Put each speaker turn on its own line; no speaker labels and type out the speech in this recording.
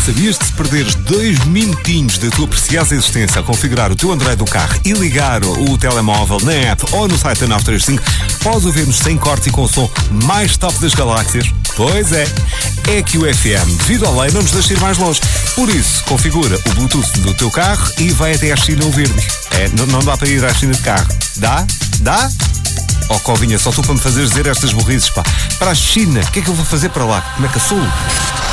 Sabias que se perderes 2 minutinhos da tua preciosa existência a configurar o teu Android do carro e ligar o telemóvel na app ou no site da 935, podes ouvir-nos sem cortes e com o som mais top das galáxias? Pois é. É que o FM, devido à lei, não nos deixa ir mais longe. Por isso, configura o Bluetooth do teu carro e vai até à China ouvir-nos. Não dá para ir à China de carro. Dá? Dá? Oh, Covinha, só tu para me fazeres dizer estas burrices, pá. Para a China, o que é que eu vou fazer para lá? Como é que eu sou?